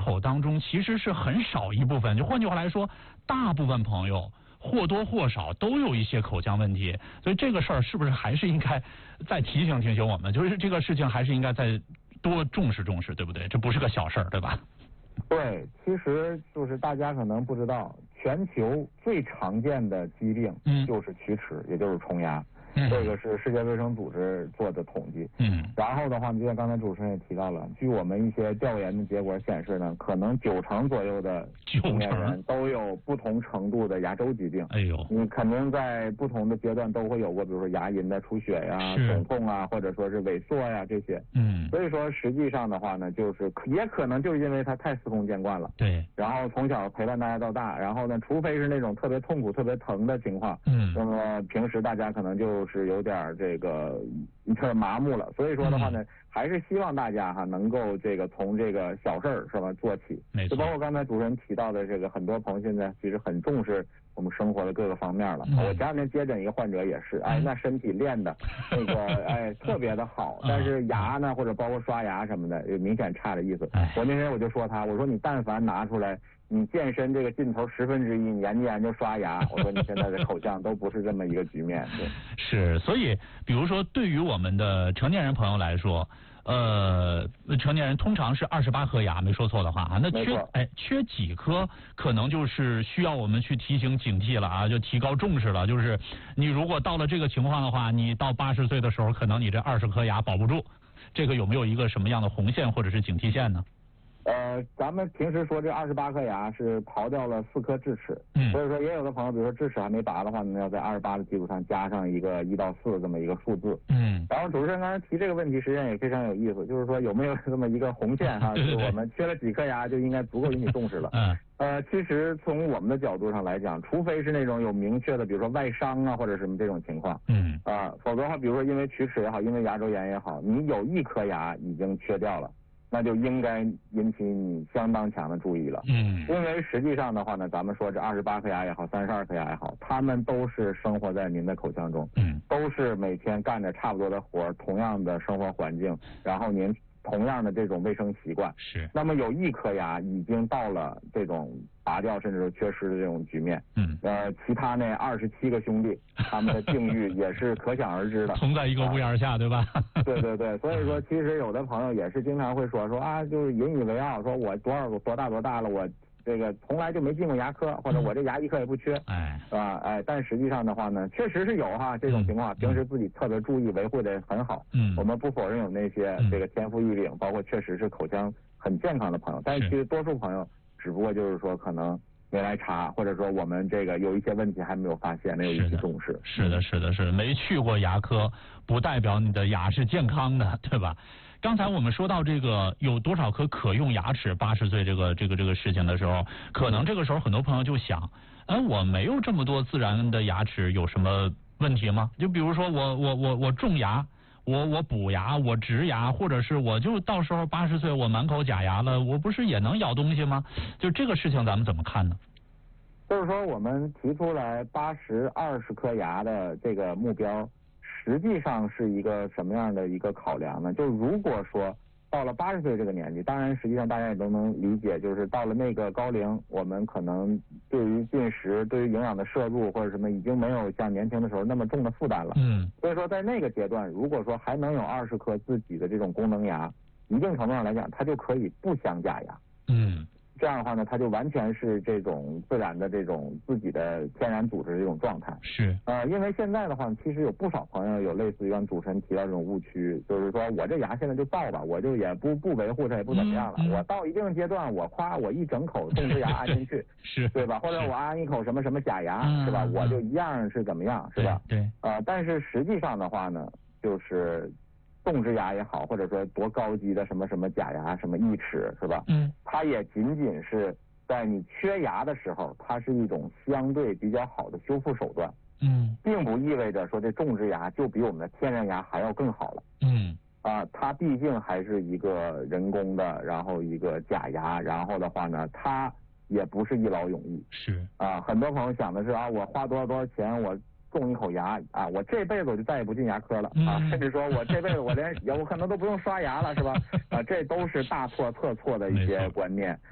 口当中其实是很少一部分，就换句话来说，大部分朋友或多或少都有一些口腔问题，所以这个事儿是不是还是应该再提醒提醒我们，就是这个事情还是应该再多重视重视，对不对？这不是个小事儿，对吧？ 对，其实就是大家可能不知道，全球最常见的疾病就是龋齿，也就是虫牙。这个是世界卫生组织做的统计。然后的话，就像刚才主持人也提到了，据我们一些调研的结果显示呢，可能90%左右的成年人都有不同程度的牙周疾病。哎呦，你肯定在不同的阶段都会有过，比如说牙龈的出血呀、肿痛啊，或者说是萎缩呀这些。所以说实际上的话呢，就是也可能就是因为他太司空见惯了。对。然后从小陪伴大家到大，然后呢，除非是那种特别痛苦、特别疼的情况，那么平时大家可能就是有点这个麻木了。所以说的话呢，还是希望大家能够这个从这个小事儿是吧做起。没错。就包括刚才主持人提到的这个，很多朋友现在其实很重视我们生活的各个方面了。我前两天接诊一个患者也是，那身体练的那个特别的好，但是牙呢或者包括刷牙什么的有明显差的意思。我那天我就说他，我说你但凡拿出来你健身这个劲头1/10，你研究研究刷牙，我说你现在的口腔都不是这么一个局面。对， 是，所以比如说对于我们的成年人朋友来说，成年人通常是28颗牙，没说错的话啊，那缺几颗可能就是需要我们去提醒警惕了啊，就提高重视了。就是你如果到了这个情况的话，你到80岁的时候，可能你这20颗牙保不住，这个有没有一个什么样的红线或者是警惕线呢？ 咱们平时说这28颗牙是刨掉了4颗智齿，所以说也有的朋友，比如说智齿还没拔的话呢，要在28的基础上加上一个1到4这么一个数字。然后主持人刚才提这个问题，实际上也非常有意思，就是说有没有这么一个红线哈，就是我们缺了几颗牙就应该足够引起重视了。其实从我们的角度上来讲，除非是那种有明确的，比如说外伤啊或者什么这种情况，否则的话，比如说因为龋齿也好，因为牙周炎也好，你有1颗牙已经缺掉了，那就应该引起你相当强的注意了。因为实际上的话呢，咱们说这28颗牙也好，32颗牙也好，他们都是生活在您的口腔中，都是每天干着差不多的活，同样的生活环境，然后您同样的这种卫生习惯。是。那么有1颗牙已经到了这种拔掉甚至是缺失的这种局面。其他那27个兄弟，他们的境遇也是可想而知的。 同在一个屋檐下，对吧？ 对对对，所以说其实有的朋友也是经常会说啊，就是引以为傲，说我多大了，我这个从来就没进过牙科，或者我这牙1颗也不缺，但实际上的话呢，确实是有这种情况，平时自己特别注意维护的很好。我们不否认有那些这个天赋异禀，包括确实是口腔很健康的朋友，但是其实多数朋友只不过就是说可能没来查，或者说我们这个有一些问题还没有发现，没有引起重视。 是的，没去过牙科不代表你的牙是健康的，对吧？刚才我们说到这个有多少颗可用牙齿，80岁这个事情的时候，可能这个时候很多朋友就想，我没有这么多自然的牙齿，有什么问题吗？就比如说我种牙，我补牙，我植牙，或者是我就到时候80岁我满口假牙了，我不是也能咬东西吗？就这个事情咱们怎么看呢？ 就是说我们提出来20颗牙的这个目标，实际上是一个什么样的一个考量呢？就如果说到了80岁这个年纪，当然实际上大家也都能理解，就是到了那个高龄，我们可能对于进食、对于营养的摄入或者什么，已经没有像年轻的时候那么重的负担了。所以说在那个阶段，如果说还能有20颗自己的这种功能牙，一定程度上来讲，它就可以不镶假牙。这样的话呢，它就完全是这种自然的这种自己的天然组织的这种状态。是。因为现在的话，其实有不少朋友有类似于让主持人提到这种误区，就是说我这牙现在就造吧，我就也不维护它，也不怎么样了。我到一定阶段，我一整口种植牙安进去，是，对吧？或者我安一口什么什么假牙，是吧？我就一样是怎么样，是吧？对。但是实际上的话呢，就是种植牙也好，或者说多高级的什么什么假牙、什么义齿，是吧？它也仅仅是在你缺牙的时候，它是一种相对比较好的修复手段。并不意味着说这种植牙就比我们的天然牙还要更好了。它毕竟还是一个人工的，然后一个假牙，然后的话呢，它也不是一劳永逸。是。很多朋友想的是我花多少钱我种一口牙我这辈子我就再也不进牙科了甚至说我这辈子我可能都不用刷牙了，是吧？这都是大错特错的一些观念。